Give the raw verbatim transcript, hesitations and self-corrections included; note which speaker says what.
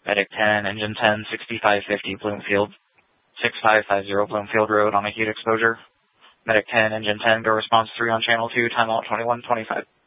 Speaker 1: Medic ten, Engine ten, sixty-five fifty Bloomfield, sixty-five fifty Bloomfield Road on acute exposure. Medic ten, Engine ten, go response three on channel two, timeout twenty-one twenty-five.